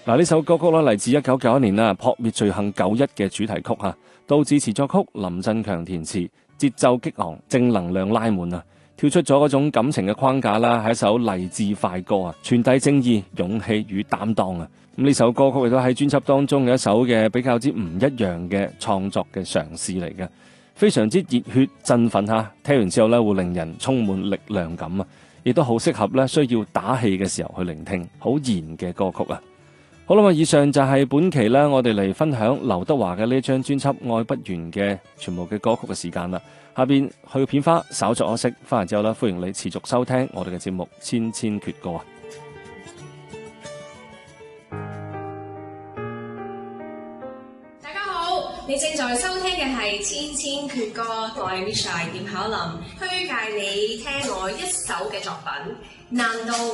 嗱，呢首歌曲咧嚟自1991年啦，撲滅罪行91嘅主題曲嚇，杜自持作曲，林振強填詞，節奏激昂，正能量拉滿啊！跳出咗嗰種感情嘅框架啦，係一首勵志快歌啊，傳遞正義、勇氣與擔當啊！咁呢首歌曲亦都喺專輯當中嘅一首嘅比較之唔一樣嘅創作嘅嘗試嚟嘅，非常之熱血振奮嚇，聽完之後咧會令人充滿力量感啊！亦都好適合咧需要打氣嘅時候去聆聽，好燃嘅歌曲啊！好啦，以上就係本期咧我哋嚟分享劉德華嘅呢張專輯《愛不完》嘅全部嘅歌曲嘅時間啦。下邊去片花稍作休息，翻嚟之後咧歡迎你持續收聽我哋嘅節目《千千闕歌》啊！ 大家好，你正在收聽嘅係《千千闕歌》，我係 Misha 葉巧琳，推介你聽我一首嘅作品，難道